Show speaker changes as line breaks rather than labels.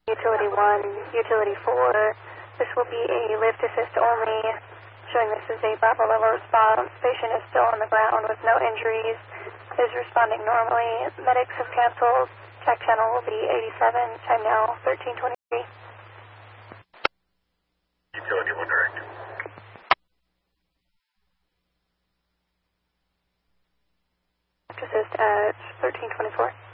Utility 1, Utility 4. This will be a lift assist only, showing this is a Bravo level response. Patient is still on the ground with no injuries, is responding normally. Medics have canceled. Check channel will be 87, time now 13:23.
Utility 1 direct.
Assist at 13:24.